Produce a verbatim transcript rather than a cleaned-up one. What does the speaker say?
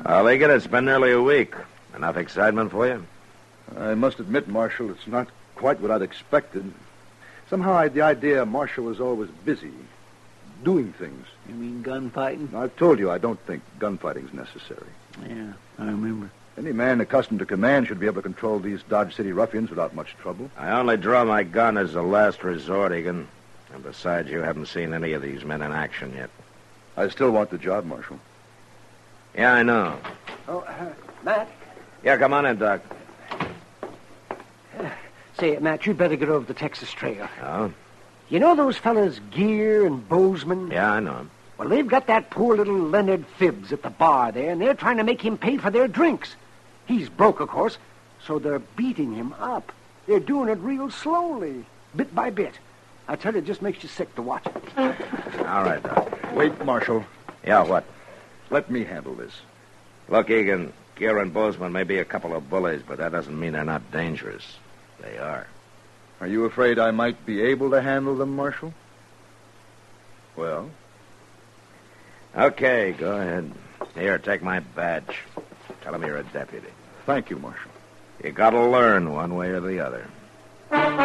I'll make it. It's been nearly a week. Enough excitement for you? I must admit, Marshal, it's not quite what I'd expected. Somehow I had the idea Marshal was always busy, doing things. You mean gunfighting? I've told you I don't think gunfighting's necessary. Yeah, I remember. Any man accustomed to command should be able to control these Dodge City ruffians without much trouble. I only draw my gun as a last resort, Egan. And besides, you haven't seen any of these men in action yet. I still want the job, Marshal. Yeah, I know. Oh, uh, Matt? Yeah, come on in, Doc. Uh, say, Matt, you'd better get over the Texas Trail. Oh? You know those fellas Gear and Bozeman? Yeah, I know him. Well, they've got that poor little Leonard Phibbs at the bar there, and they're trying to make him pay for their drinks. He's broke, of course, so they're beating him up. They're doing it real slowly, bit by bit. I tell you, it just makes you sick to watch it. All right, Doc. Wait, Marshal. Yeah, what? Let me handle this. Look, Egan, Gear and Bozeman may be a couple of bullies, but that doesn't mean they're not dangerous. They are. Are you afraid I might be able to handle them, Marshal? Well? Okay, go ahead. Here, take my badge. Tell them you're a deputy. Thank you, Marshal. You gotta learn one way or the other.